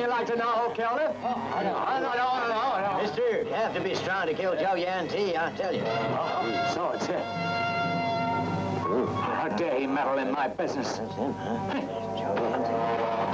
you like to know who killed him? No. Mister, you have to be strong to kill Joe Yantee, I tell you. So it's him. How dare he meddle in my business? That's him, huh? Joe Yantee.